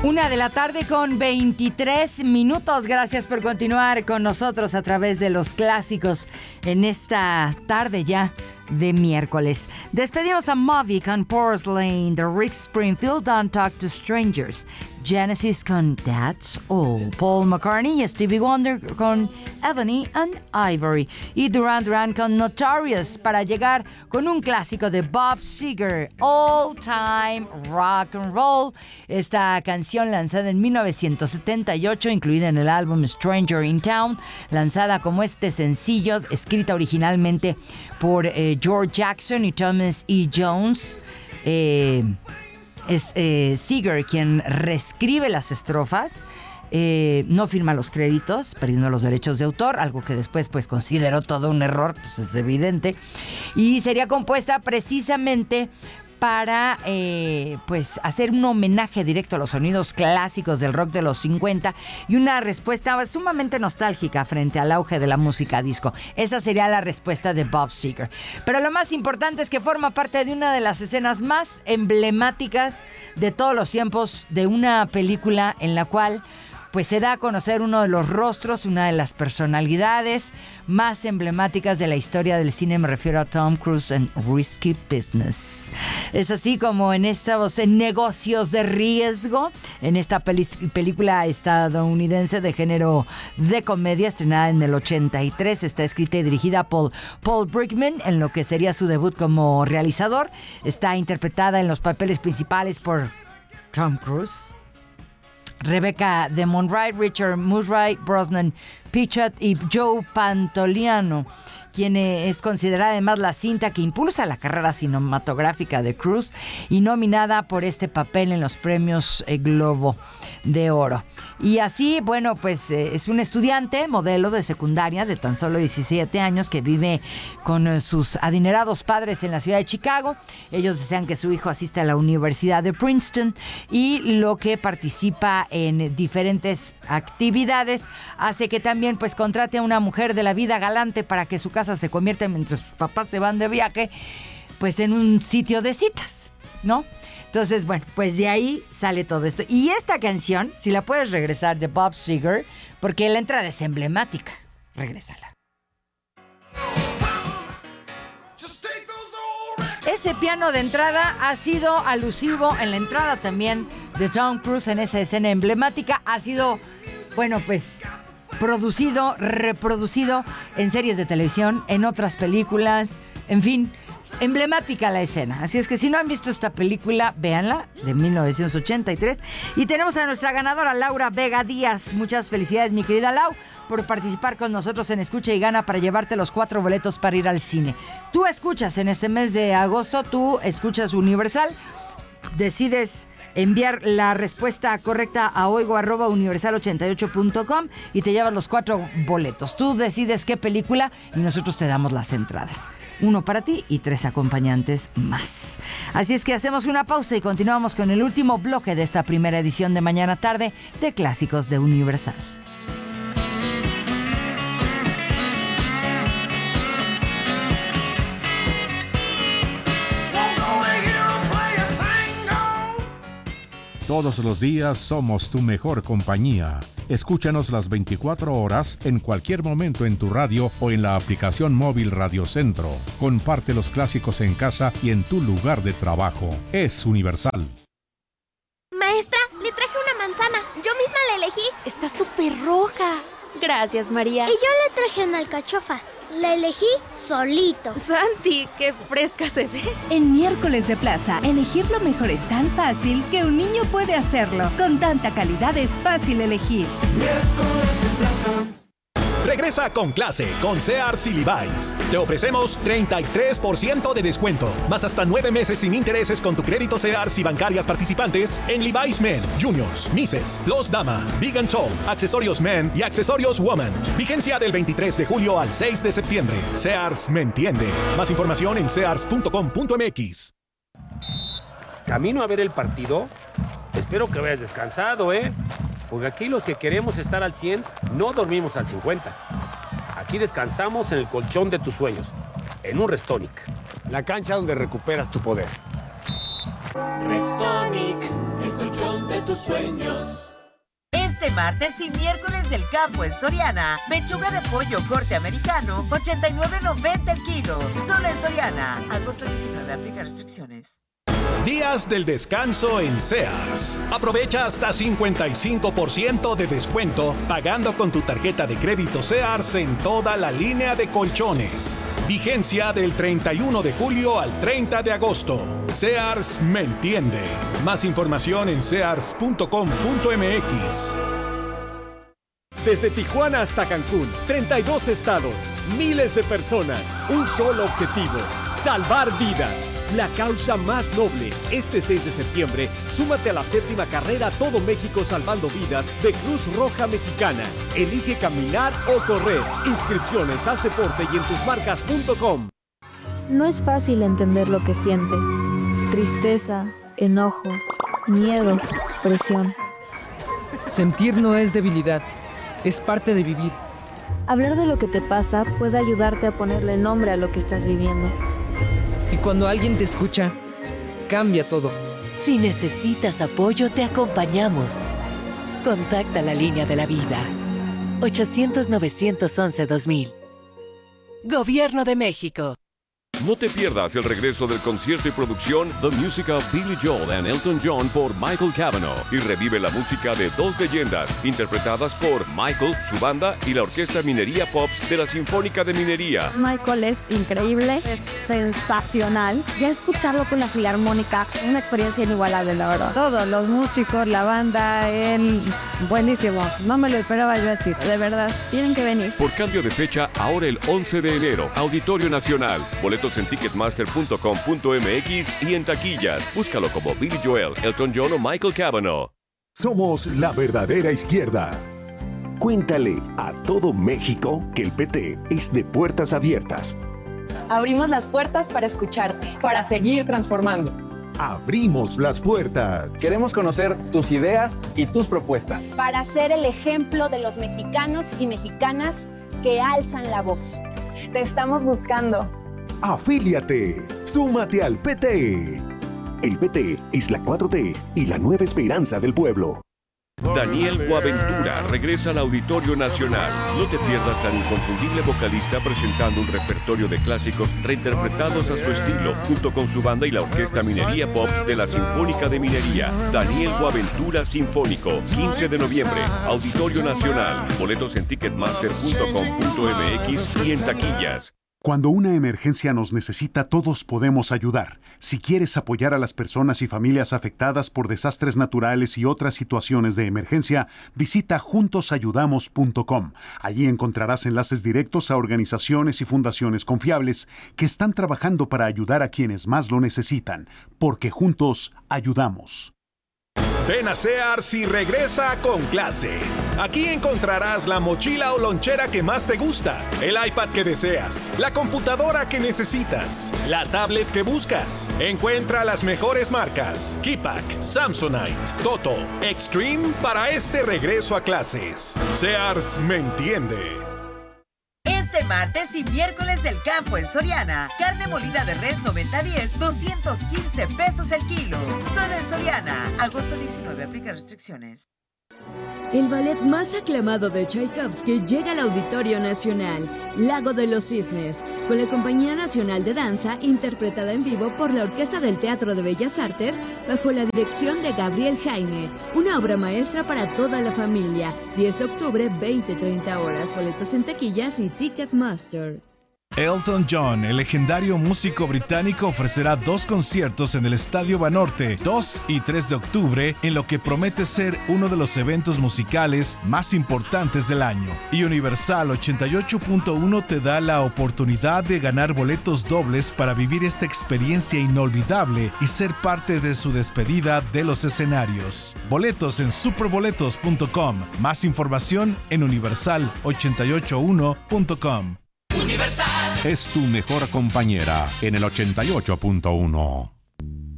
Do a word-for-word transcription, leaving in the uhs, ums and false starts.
Una de la tarde con veintitrés minutos. Gracias por continuar con nosotros a través de los clásicos en esta tarde ya de miércoles. Despedimos a Moby con Porcelain, The Rick Springfield, Don't Talk to Strangers, Genesis con That's All, Paul McCartney y Stevie Wonder con Ebony and Ivory y Duran Duran con Notorious para llegar con un clásico de Bob Seger, All Time Rock and Roll. Esta canción lanzada en mil novecientos setenta y ocho, incluida en el álbum Stranger in Town, lanzada como este sencillo, escrita originalmente por eh, George Jackson y Thomas E. Jones. Eh, es eh, Seger quien reescribe las estrofas. Eh, no firma los créditos, perdiendo los derechos de autor, algo que después pues consideró todo un error, pues es evidente. Y sería compuesta precisamente para eh, pues hacer un homenaje directo a los sonidos clásicos del rock de los cincuenta y una respuesta sumamente nostálgica frente al auge de la música disco. Esa sería la respuesta de Bob Seger. Pero lo más importante es que forma parte de una de las escenas más emblemáticas de todos los tiempos de una película en la cual pues se da a conocer uno de los rostros, una de las personalidades más emblemáticas de la historia del cine. Me refiero a Tom Cruise en Risky Business. Es así como en estos en negocios de riesgo, en esta peli- película estadounidense de género de comedia, estrenada en el ochenta y tres, está escrita y dirigida por Paul Brickman, en lo que sería su debut como realizador. Está interpretada en los papeles principales por Tom Cruise, Rebecca de Monroy, Richard Murray, Brosnan Pichat y Joe Pantoliano, quien es considerada además la cinta que impulsa la carrera cinematográfica de Cruise y nominada por este papel en los premios eh, Globo de Oro. Y así, bueno, pues eh, es un estudiante modelo de secundaria de tan solo diecisiete años que vive con eh, sus adinerados padres en la ciudad de Chicago. Ellos desean que su hijo asista a la Universidad de Princeton y lo que participa en diferentes actividades hace que también pues contrate a una mujer de la vida galante para que su casa se convierta, mientras sus papás se van de viaje, pues en un sitio de citas, ¿no? Entonces, bueno, pues de ahí sale todo esto. Y esta canción, si la puedes regresar, de Bob Seger, porque la entrada es emblemática. Regrésala. Ese piano de entrada ha sido alusivo en la entrada también de Tom Cruise en esa escena emblemática. Ha sido, bueno, pues producido, reproducido en series de televisión, en otras películas, en fin, emblemática la escena. Así es que si no han visto esta película, véanla, de mil novecientos ochenta y tres. Y tenemos a nuestra ganadora, Laura Vega Díaz. Muchas felicidades, mi querida Lau, por participar con nosotros en Escucha y Gana para llevarte los cuatro boletos para ir al cine. Tú escuchas en este mes de agosto, tú escuchas Universal, decides enviar la respuesta correcta a oigo arroba universal ochenta y ocho punto com y te llevas los cuatro boletos. Tú decides qué película y nosotros te damos las entradas. Uno para ti y tres acompañantes más. Así es que hacemos una pausa y continuamos con el último bloque de esta primera edición de Mañana Tarde de Clásicos de Universal. Todos los días somos tu mejor compañía. Escúchanos las veinticuatro horas en cualquier momento en tu radio o en la aplicación móvil Radio Centro. Comparte los clásicos en casa y en tu lugar de trabajo. Es Universal. Maestra, le traje una manzana. Yo misma la elegí. Está súper roja. Gracias, María. Y yo le traje una alcachofa. La elegí solito. Santi, qué fresca se ve. En Miércoles de Plaza, elegir lo mejor es tan fácil que un niño puede hacerlo. Con tanta calidad es fácil elegir. Miércoles de Plaza. Regresa con clase con Sears y Levi's. Te ofrecemos treinta y tres por ciento de descuento, más hasta nueve meses sin intereses con tu crédito Sears y bancarias participantes en Levi's Men, Juniors, Misses, Los Dama, Big and Tall, accesorios Men y accesorios Woman. Vigencia del veintitrés de julio al seis de septiembre. Sears me entiende. Más información en sears punto com punto m x. ¿Camino a ver el partido? Espero que hayas descansado, ¿eh? Porque aquí los que queremos estar al cien no dormimos al cincuenta. Aquí descansamos en el colchón de tus sueños, en un Restonic. La cancha donde recuperas tu poder. Restonic, el colchón de tus sueños. Este martes y miércoles del campo en Soriana, pechuga de pollo corte americano, ochenta y nueve noventa el kilo. Solo en Soriana. Agosto diecinueve, aplica restricciones. Días del descanso en Sears. Aprovecha hasta cincuenta y cinco por ciento de descuento pagando con tu tarjeta de crédito Sears en toda la línea de colchones. Vigencia del treinta y uno de julio al treinta de agosto. Sears me entiende. Más información en sears punto com punto m x. Desde Tijuana hasta Cancún, treinta y dos estados, miles de personas, un solo objetivo, salvar vidas. La causa más noble. Este seis de septiembre, súmate a la séptima carrera Todo México Salvando Vidas de Cruz Roja Mexicana. Elige caminar o correr. Inscripciones, haz deporte y en tus marcas punto com. No es fácil entender lo que sientes. Tristeza, enojo, miedo, presión. Sentir no es debilidad. Es parte de vivir. Hablar de lo que te pasa puede ayudarte a ponerle nombre a lo que estás viviendo. Y cuando alguien te escucha, cambia todo. Si necesitas apoyo, te acompañamos. Contacta la línea de la vida. ochocientos, novecientos once, dos mil. Gobierno de México. No te pierdas el regreso del concierto y producción The Music of Billy Joel and Elton John por Michael Cavanaugh y revive la música de dos leyendas interpretadas por Michael, su banda y la Orquesta Minería Pops de la Sinfónica de Minería. Michael es increíble, es sensacional. Ya escucharlo con la Filarmónica, una experiencia inigualable, la verdad. Todos los músicos, la banda, él, buenísimo. No me lo esperaba yo así, de verdad. Tienen que venir. Por cambio de fecha, ahora el once de enero, Auditorio Nacional. Boletos en ticketmaster punto com punto m x y en taquillas. Búscalo como Billy Joel, Elton John o Michael Cavanaugh. Somos la verdadera izquierda. Cuéntale a todo México que el P T es de puertas abiertas. Abrimos las puertas para escucharte, para seguir transformando. Abrimos las puertas. Queremos conocer tus ideas y tus propuestas. Para ser el ejemplo de los mexicanos y mexicanas que alzan la voz. Te estamos buscando. Afíliate, súmate al P T. El P T es la cuatro T y la nueva esperanza del pueblo. Daniel Boaventura regresa al Auditorio Nacional. No te pierdas al inconfundible vocalista presentando un repertorio de clásicos reinterpretados a su estilo, junto con su banda y la Orquesta Minería Pops de la Sinfónica de Minería. Daniel Boaventura Sinfónico, quince de noviembre, Auditorio Nacional. Boletos en ticketmaster punto com punto m x y en taquillas. Cuando una emergencia nos necesita, todos podemos ayudar. Si quieres apoyar a las personas y familias afectadas por desastres naturales y otras situaciones de emergencia, visita juntos ayudamos punto com. Allí encontrarás enlaces directos a organizaciones y fundaciones confiables que están trabajando para ayudar a quienes más lo necesitan, porque juntos ayudamos. Ven a Sears y regresa con clase. Aquí encontrarás la mochila o lonchera que más te gusta, el iPad que deseas, la computadora que necesitas, la tablet que buscas. Encuentra las mejores marcas: Keypack, Samsonite, Toto, Extreme para este regreso a clases. Sears me entiende. Este martes y miércoles del campo en Soriana, carne molida de res noventa diez, doscientos quince pesos el kilo. Solo en Soriana. Agosto diecinueve, aplica restricciones. El ballet más aclamado de Tchaikovsky llega al Auditorio Nacional, Lago de los Cisnes, con la Compañía Nacional de Danza, interpretada en vivo por la Orquesta del Teatro de Bellas Artes, bajo la dirección de Gabriel Jaime. Una obra maestra para toda la familia. diez de octubre, veinte treinta horas. Boletos en taquillas y Ticketmaster. Elton John, el legendario músico británico, ofrecerá dos conciertos en el Estadio Banorte, dos y tres de octubre, en lo que promete ser uno de los eventos musicales más importantes del año. Y Universal ochenta y ocho punto uno te da la oportunidad de ganar boletos dobles para vivir esta experiencia inolvidable y ser parte de su despedida de los escenarios. Boletos en superboletos punto com. Más información en universal ochenta y ocho uno punto com. Universal es tu mejor compañera en el ochenta y ocho punto uno.